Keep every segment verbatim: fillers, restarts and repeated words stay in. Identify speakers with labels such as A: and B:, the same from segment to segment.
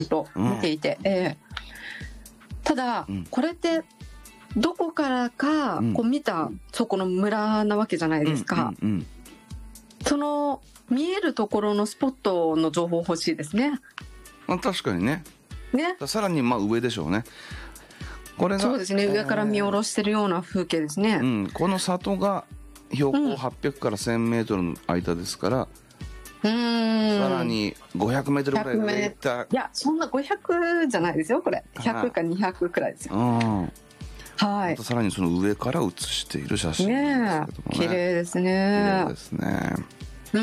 A: と見ていて、うん、えー、ただ、うん、これってどこからかこう見た、うん、そこの村なわけじゃないですか、うんうんうん、その見えるところのスポットの情報欲しいですね。
B: あ、確かにね。
A: ね、
B: さらにまあ上でしょうね。これが
A: そうですね、上から見下ろしてるような風景ですね、
B: うん、この里が標高はっぴゃくからせんメートルの間ですから、うん、さらにごひゃくメートルぐらい上行った。
A: いや、そんなごひゃくじゃないですよ、これひゃくかにひゃくくらいですよ、うん、はい、
B: さらにその上から写している写真なんですけどもね、
A: 綺麗ですね。
B: 綺麗ですね。
A: うん、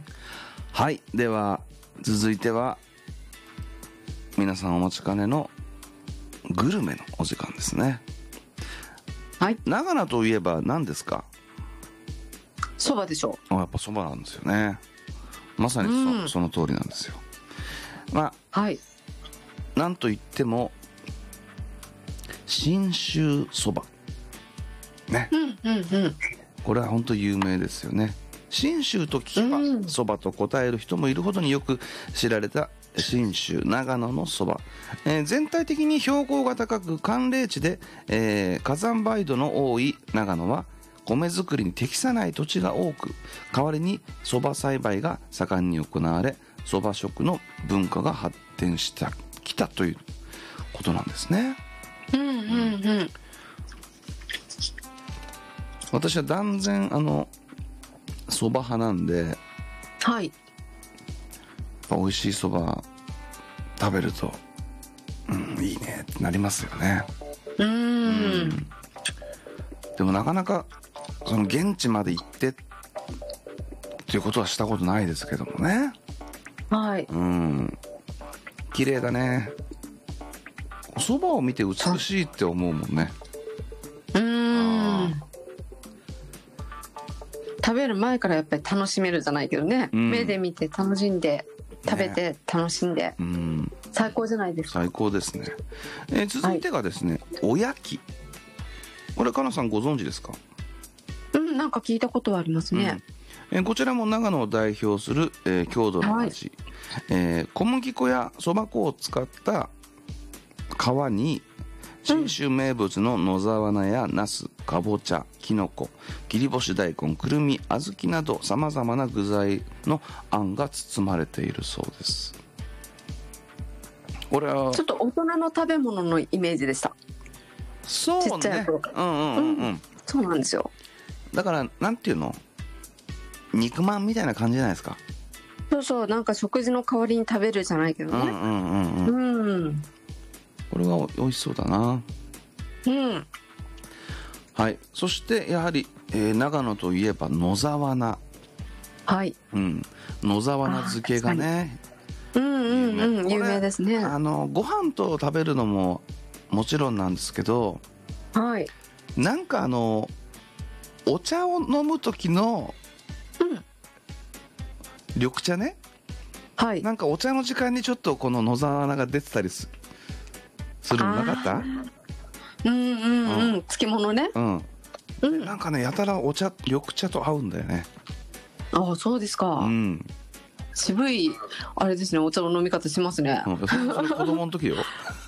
B: はい、では続いては皆さんお待ちかねのグルメのお時間ですね。
A: はい、
B: 長野といえば何ですか？
A: そばでしょ
B: う。やっぱそばなんですよね。まさに そ,、うん、その通りなんですよ。まあ、はい、なんといっても信州そばね、
A: うんうんうん、
B: これは本当有名ですよね。信州と聞けばそばと答える人もいるほどによく知られた信州長野のそば、えー、全体的に標高が高く寒冷地で、えー、火山灰土の多い長野は米作りに適さない土地が多く、代わりにそば栽培が盛んに行われ、そば食の文化が発展してきたということなんですね。
A: うんうんうん、
B: 私は断然あのそば派なんで、
A: はい、
B: 美味しいそば食べると、うん、いいねってなりますよね。
A: うーん、うん、
B: でもなかなかその現地まで行ってっていうことはしたことないですけどもね。
A: はい、
B: うん、綺麗だね。そばを見て美しいって思うもんね。
A: うーん、食べる前からやっぱり楽しめるじゃないけどね、うん、目で見て楽しんで食べて楽しんで、ね、うん、最高じゃないですか。
B: 最高ですね。えー、続いてがですね、はい、おやき。これかなさんご存知ですか？
A: うん、なんか聞いたことはありますね、
B: うん、えー、こちらも長野を代表する、えー、郷土の味、はい、えー、小麦粉やそば粉を使った皮に信州名物の野沢菜やナス、かぼちゃ、きのこ、切り干し大根、くるみ、小豆などさまざまな具材のあんが包まれているそうです。これは
A: ちょっと大人の食べ物のイメージでした。
B: そうね、ちっちゃい頃から、うんうんうん、うん、
A: そうなんですよ。
B: だからなんていうの、肉まんみたいな感じじゃないですか。
A: そうそう、なんか食事の代わりに食べるじゃないけどね。うんうんうんうん、うん、
B: これは美味しそうだな。
A: うん、
B: はい。そしてやはり、えー、長野といえば野沢菜。
A: はい、
B: うん、野沢菜漬けがね、
A: うんうんうん、有名ですね。
B: あのご飯と食べるのももちろんなんですけど、
A: はい、
B: なんかあのお茶を飲む時の、うん、緑茶ね、はい、なんかお茶の時間にちょっとこの野沢菜が出てたり す, するのなかった？
A: うんうんうん、うん、漬物ね、
B: うんうん、なんかねやたらお茶緑茶と合うんだよね。
A: ああ、そうですか、うん、渋いあれですね、お茶の飲み方しますね、
B: うん、それ子供の時よ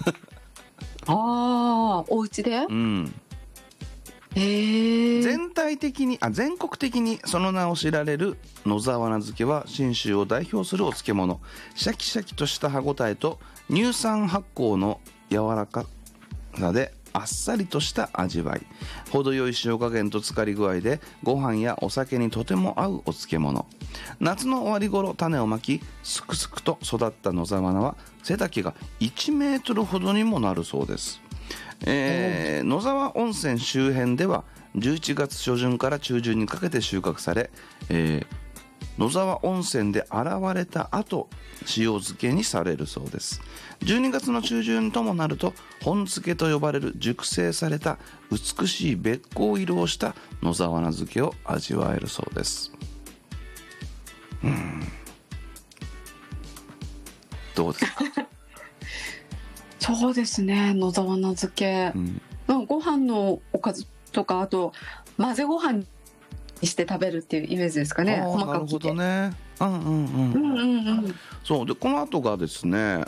A: ああ、お家で、うん、へー、
B: 全体的にあ全国的にその名を知られる野沢菜漬けは信州を代表するお漬物。シャキシャキとした歯ごたえと乳酸発酵の柔らかさであっさりとした味わい、程よい塩加減と浸かり具合でご飯やお酒にとても合うお漬物。夏の終わり頃種をまきすくすくと育った野沢菜は背丈がいちメートルほどにもなるそうです。えー、野沢温泉周辺ではじゅういちがつ初旬から中旬にかけて収穫され、えー、野沢温泉で洗われた後塩漬けにされるそうです。じゅうにがつの中旬ともなると本漬けと呼ばれる熟成された美しいべっ甲色をした野沢菜漬けを味わえるそうです。うん、どうですか？
A: そうですね、野沢菜漬け、うん、ご飯のおかずとか、あと混ぜご飯にして食べるっていうイメージですかね。細かく切って。
B: なるほどね。うんうんうん。うんうんうん。そうでこの後がですね、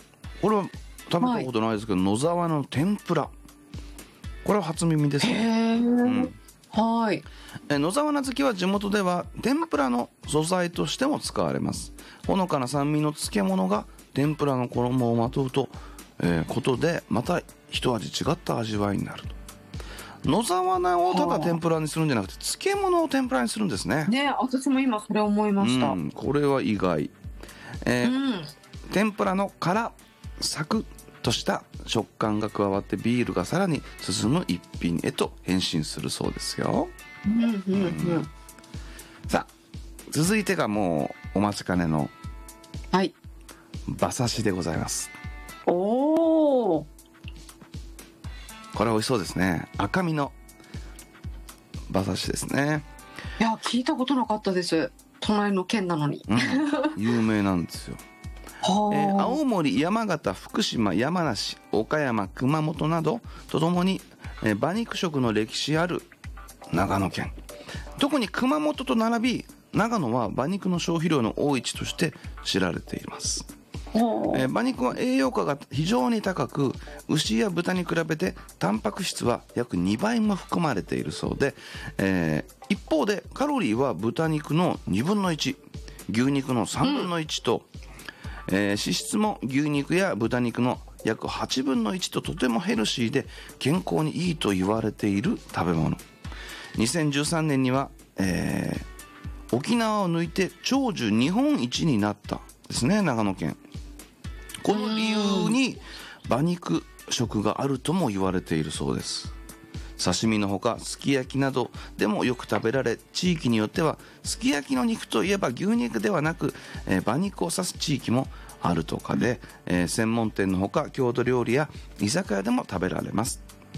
B: これは食べたことないですけど、はい、野沢の天ぷら、これは初耳ですね。
A: へー、うん、はい。
B: え野沢菜漬けは地元では天ぷらの素材としても使われます。ほのかな酸味の漬物が天ぷらの衣をまとうと、えー、ことでまた一味違った味わいになると。野沢菜をただ天ぷらにするんじゃなくて漬物を天ぷらにするんですね。
A: ね、私も今それ思いました。
B: うん、これは意外。えーうん、天ぷらの殻サクッとした食感が加わってビールがさらに進む一品へと変身するそうですよ。
A: うんうんうん、
B: さあ続いてがもうお待ちかねの
A: はい
B: 馬刺しでございます。
A: おー、
B: これ美味しそうですね。赤身の馬刺しですね。
A: いや聞いたことなかったです。隣の県なのに、
B: うん、有名なんですよ。えー、青森、山形、福島、山梨、岡山、熊本などとともに、えー、馬肉食の歴史ある長野県、特に熊本と並び長野は馬肉の消費量の多い地として知られています。えー、馬肉は栄養価が非常に高く、牛や豚に比べてタンパク質は約にばいも含まれているそうで、えー、一方でカロリーは豚肉のにぶんのいち、牛肉のさんぶんのいちと、うん、えー、脂質も牛肉や豚肉の約はちぶんのいちととてもヘルシーで健康にいいと言われている食べ物。にせんじゅうさんねんには、えー、沖縄を抜いて長寿日本一になったですね、長野県。この理由に馬肉食があるとも言われているそうです。刺身のほかすき焼きなどでもよく食べられ、地域によってはすき焼きの肉といえば牛肉ではなく、えー、馬肉を指す地域もあるとかで、えー、専門店のほか郷土料理や居酒屋でも食べられます。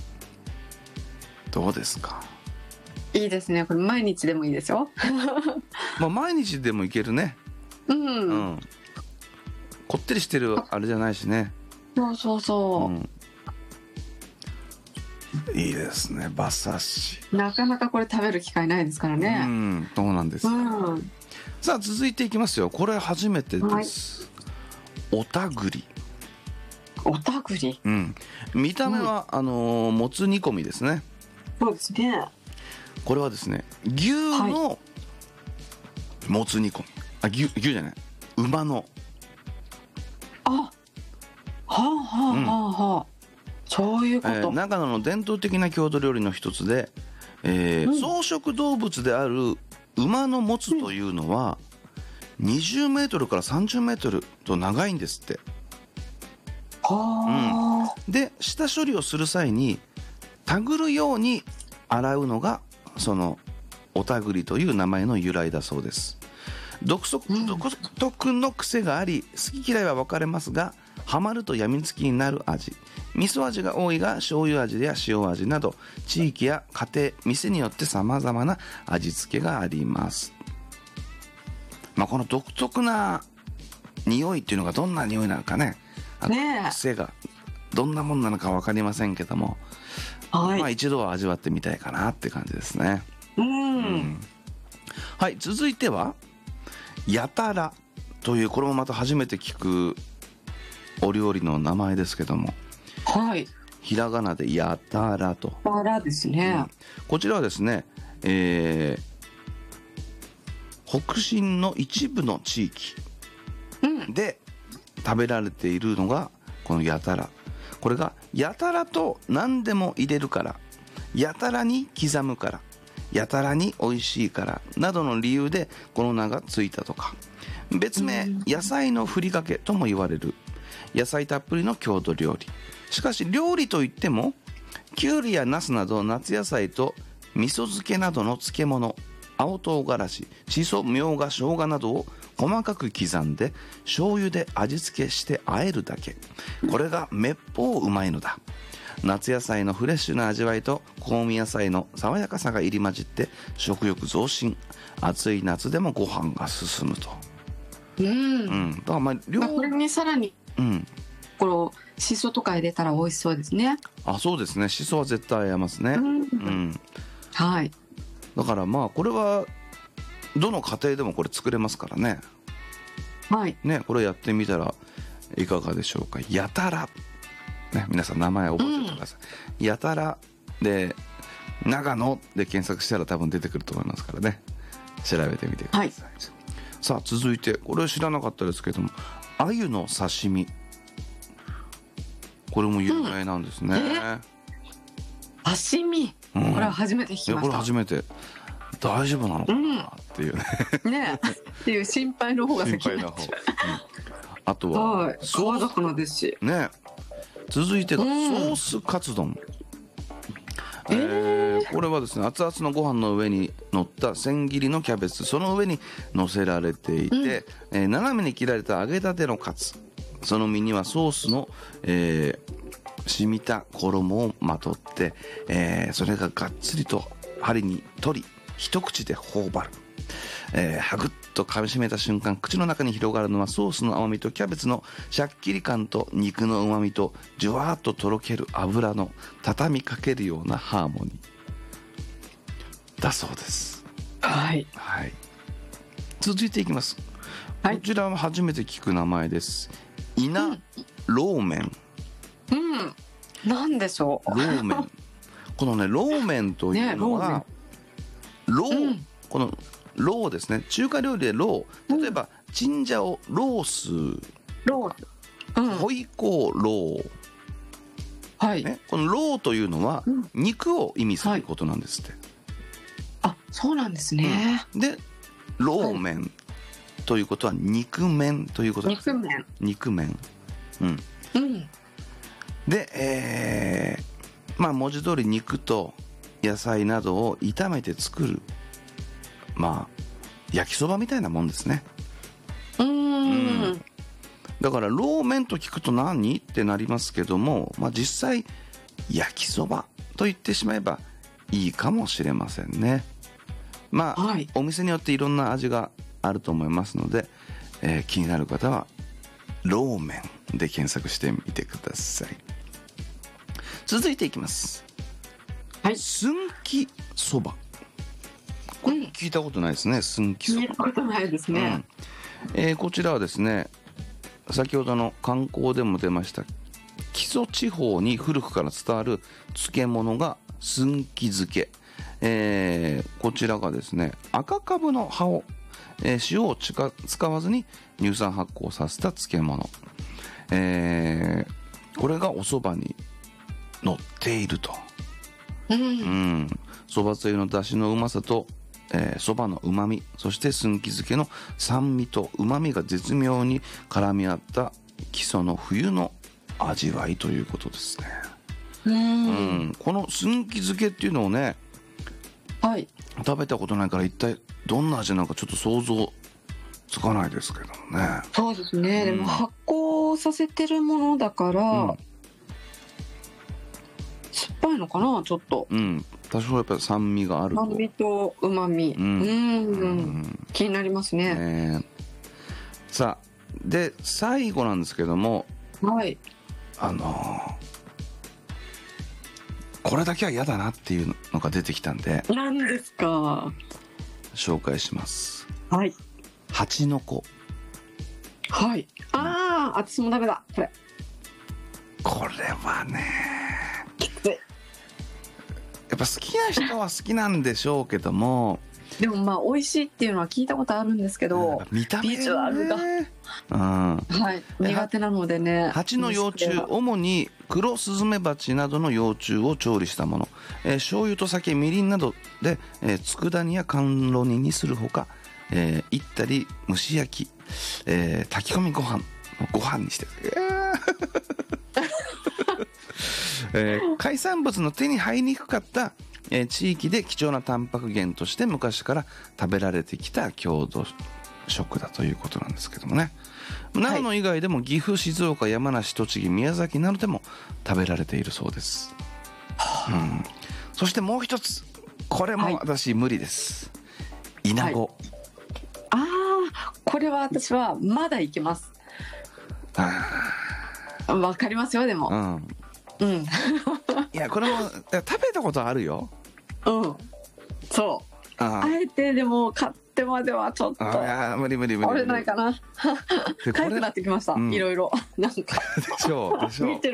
B: どうですか？
A: いいですね。これ毎日でもいいですよ。
B: まあ毎日でもいけるね。
A: うん、
B: うん、こってりしてるあれじゃないしね。
A: そうそうそう、うん、
B: いいですね、馬刺し。
A: なかなかこれ食べる機会ないですからね。
B: うん、そうなんです、うん、さあ続いていきますよ。これ初めてです、はい、おたぐり。
A: おたぐり、
B: うん、見た目は、うん、あのー、もつ煮込みですね。
A: そうですね。こ
B: れはですね、牛のもつ煮込み、はい、あ 牛, 牛じゃない馬の、
A: あ、はあはあはあはあ、うん、そういうこと、え
B: ー、長野の伝統的な郷土料理の一つで、えーうん、草食動物である馬のもつというのは、うん、にじゅうメートルからさんじゅうメートルと長いんですって。はあ、うん、で下処理をする際にたぐるように洗うのがそのおたぐりという名前の由来だそうです。独特、うん、独特の癖があり好き嫌いは分かれますが、ハマるとやみつきになる味。味噌味が多いが醤油味や塩味など地域や家庭店によって様々な味付けがあります。まあ、この独特な匂いっていうのがどんな匂いなのかね、
A: ね、
B: 癖がどんなもんなのか分かりませんけども、はい、まあ、一度は味わってみたいかなって感じですね。
A: うん、うん、
B: はい、続いてはやたらという、これもまた初めて聞くお料理の名前ですけども、
A: はい、
B: ひらがなでやたらと。
A: やたらですね、うん、
B: こちらはですね、えー、北進の一部の地域で食べられているのがこのやたら。これがやたらと何でも入れるから、やたらに刻むから、やたらに美味しいからなどの理由でこの名がついたとか。別名野菜のふりかけとも言われる野菜たっぷりの郷土料理。しかし料理といってもきゅうりやナスなど夏野菜と味噌漬けなどの漬物、青唐辛子、しそ、みょうが、生姜などを細かく刻んで醤油で味付けして和えるだけ。これがめっぽううまいのだ。夏野菜のフレッシュな味わいと香味野菜の爽やかさが入り混じって食欲増進。暑い夏でもご飯が進むと。
A: うん、
B: うん、だからまあ料、まあ、
A: これにさらに、うん、このしそとか入れたら美味しそうですね。
B: あ、そうですね、しそは絶対合いますね。うん、うん、
A: はい。
B: だからまあこれはどの家庭でもこれ作れますからね。
A: はい。
B: ね、これやってみたら、 いかがでしょうか。やたら、ね、皆さん名前覚えておいてください、うん、やたらで長野で検索したら多分出てくると思いますからね、調べてみてください、はい、さあ続いて、これ知らなかったですけども、鮎の刺身、これも有名なんですね、うん、
A: 刺身、うん、これは初めて聞きました。いやこれ
B: 初めて、大丈夫なのかなっていうね、
A: うん、ねっていう心配の方が先になっちゃう、うん、
B: あとは、
A: はい、川魚ですし
B: ね。続いてがソースカツ丼、うん、えー、これはですね、熱々のご飯の上に乗った千切りのキャベツ、その上に乗せられていて、うん、えー、斜めに切られた揚げたてのカツ、その身にはソースの、えー、染みた衣をまとって、えー、それががっつりと針に取り一口で頬張る、えー、はぐっと噛み締めた瞬間、口の中に広がるのはソースの甘みとキャベツのシャッキリ感と肉の旨みとじゅわーっととろける油の畳みかけるようなハーモニーだそうです。
A: はい、
B: はい、続いていきます、はい、こちらは初めて聞く名前です。稲ローメン、
A: うん、うん、なんでしょう
B: ローメンこのねローメンというのは、ね、ロー、うん、このローですね、中華料理でロー、例えば、うん、チンジャオロース、
A: ロース、
B: うん、ホイコーロー、
A: はい
B: ね、このローというのは、うん、肉を意味することなんですって、はい、
A: あ、そうなんですね、
B: うん、でローメン、はい、ということは肉麺ということなんです。
A: 肉麺、
B: 肉麺、うん、うん、で、えー、まあ文字通り肉と野菜などを炒めて作る、まあ焼きそばみたいなもんですね。
A: うーん、うん、
B: だからローメンと聞くと何ってなりますけども、まあ、実際焼きそばと言ってしまえばいいかもしれませんね。まあ、はい、お店によっていろんな味があると思いますので、えー、気になる方はローメンで検索してみてください。続いていきます、はい、すんきそば、これ聞いたことないですね、すんきそば。
A: 聞いたことないですね、
B: うん、えー、こちらはですね、先ほどの観光でも出ました木曽地方に古くから伝わる漬物がすんき漬け、えー、こちらがですね、赤かぶの葉を、えー、塩を使わずに乳酸発酵させた漬物、えー、これがお蕎麦に乗っていると。うん、うん、蕎麦つゆの出汁のうまさとえー、そばのうまみ、そしてすんき漬けの酸味とうまみが絶妙に絡み合った基礎の冬の味わいということですね。うん、うん、このすんき漬けっていうのをね、はい、食べたことないから一体どんな味なのかちょっと想像つかないですけどもね。
A: そうですね、うん、でも発酵させてるものだから、うん、酸っぱいのかなちょっと。うん、
B: 多少やっぱり酸味があると。
A: 酸味とうまみ、うん、うん、気になりますね。ね、
B: さあで最後なんですけども、
A: はい、
B: あのー、これだけは嫌だなっていうのが出てきたんで、
A: 何ですか、
B: 紹介します。
A: はい、
B: 蜂の子。
A: はい、ああ、私もダメだこれ。
B: これはね、
A: きつい。
B: やっぱ好きな人は好きなんでしょうけども、
A: でもまあ美味しいっていうのは聞いたことあるんですけど、
B: 見た目、ね、
A: ビジュアルが、うん、はい、苦手なのでね。
B: 蜂の幼虫、主に黒スズメバチなどの幼虫を調理したもの、えー、醤油と酒、みりんなどで、えー、佃煮や甘露煮にするほか、えー、いったり蒸し焼き、えー、炊き込みご飯ご飯にしてえー、海産物の手に入りにくかった、えー、地域で貴重なタンパク源として昔から食べられてきた郷土食だということなんですけどもね。長野以外でも岐阜、静岡、山梨、栃木、宮崎などでも食べられているそうです、うん、そしてもう一つ、これも私無理です、イナゴ、はい、
A: ああ、これは私はまだいけます。わかりますよ、でも、うんうん、い
B: やこれも食べたことあるよ。
A: うん、そう、 あ, あえてでも買っってまではちょっと
B: あいや無理無理無理無理
A: あれないかな。かゆくなってきました、いろいろなんか
B: でしょうでしょう